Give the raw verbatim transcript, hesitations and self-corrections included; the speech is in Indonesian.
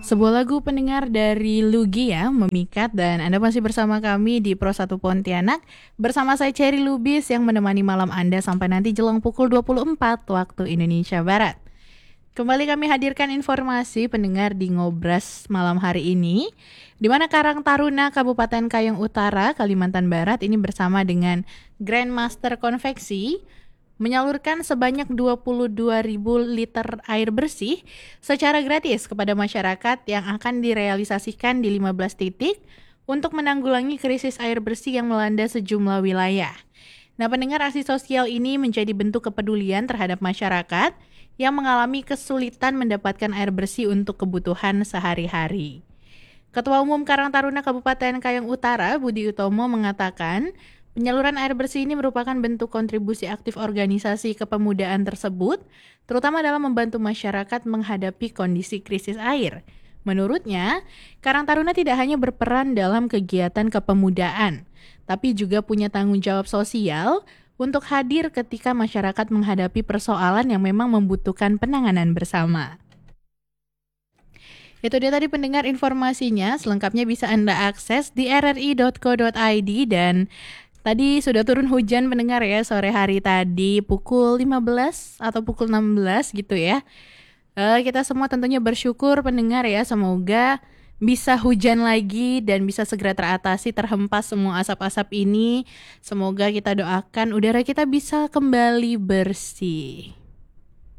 Sebuah lagu pendengar dari Lugi ya, Memikat, dan Anda masih bersama kami di Pro satu Pontianak. Bersama saya Cherry Lubis yang menemani malam Anda sampai nanti jelang pukul dua puluh empat waktu Indonesia Barat. Kembali kami hadirkan informasi pendengar di Ngobras malam hari ini, di mana Karang Taruna Kabupaten Kayong Utara, Kalimantan Barat ini bersama dengan Grandmaster Konveksi menyalurkan sebanyak dua puluh dua ribu liter air bersih secara gratis kepada masyarakat yang akan direalisasikan di lima belas titik untuk menanggulangi krisis air bersih yang melanda sejumlah wilayah. Nah, pendengar, aksi sosial ini menjadi bentuk kepedulian terhadap masyarakat yang mengalami kesulitan mendapatkan air bersih untuk kebutuhan sehari-hari. Ketua Umum Karang Taruna Kabupaten Kayong Utara, Budi Utomo, mengatakan penyaluran air bersih ini merupakan bentuk kontribusi aktif organisasi kepemudaan tersebut, terutama dalam membantu masyarakat menghadapi kondisi krisis air. Menurutnya, Karang Taruna tidak hanya berperan dalam kegiatan kepemudaan, tapi juga punya tanggung jawab sosial untuk hadir ketika masyarakat menghadapi persoalan yang memang membutuhkan penanganan bersama. Itu dia tadi pendengar informasinya, selengkapnya bisa Anda akses di r r i dot co dot i d. Dan tadi sudah turun hujan pendengar ya, sore hari tadi pukul lima belas atau pukul enam belas gitu ya. Uh, kita semua tentunya bersyukur pendengar ya, semoga bisa hujan lagi dan bisa segera teratasi, terhempas semua asap-asap ini. Semoga kita doakan udara kita bisa kembali bersih.